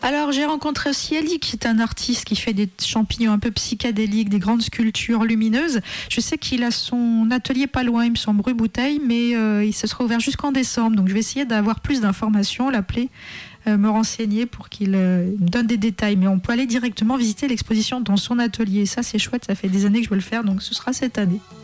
Alors j'ai rencontré aussi Ali, qui est un artiste qui fait des champignons un peu psychédéliques, des grandes sculptures lumineuses. Je sais qu'il a son atelier pas loin, il me semble, rue Bouteille, mais il se sera ouvert jusqu'en décembre. Donc je vais essayer d'avoir plus d'informations, l'appeler, me renseigner pour qu'il me donne des détails. Mais on peut aller directement visiter l'exposition dans son atelier. Ça c'est chouette, ça fait des années que je veux le faire, donc ce sera cette année.